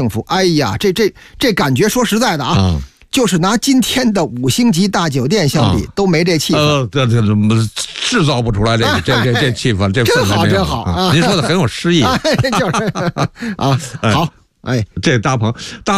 幸福。哎呀，这感觉说实在的啊，就是拿今天的5星级大酒店相比，都没这气氛。 这制造不出来这气氛，这真好真好啊！ 您说的很有诗意。 就是啊，好，哎， 这大鹏。